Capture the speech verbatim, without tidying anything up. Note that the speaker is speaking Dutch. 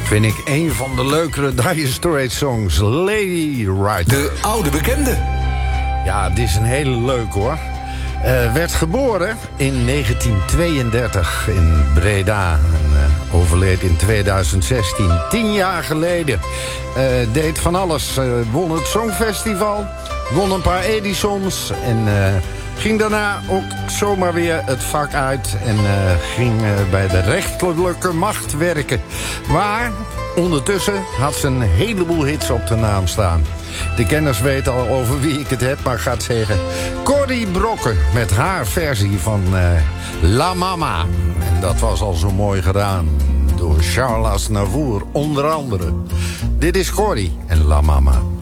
vind ik een van de leukere Dire Straits songs. Lady Wright. De oude bekende. Ja, dit is een hele leuke hoor. Uh, werd geboren in negentien tweeëndertig in Breda. En, uh, overleed in tweeduizend zestien. Tien jaar geleden. Uh, deed van alles. Uh, won het Songfestival. Won een paar Edisons. En uh, ging daarna ook zomaar weer het vak uit. En uh, ging uh, bij de rechterlijke macht werken. Maar ondertussen had ze een heleboel hits op de naam staan. De kenners weten al over wie ik het heb, maar ik ga het zeggen. Corrie Brokken met haar versie van uh, La Mama. En dat was al zo mooi gedaan door Charles Aznavour, onder andere. Dit is Corrie en La Mama.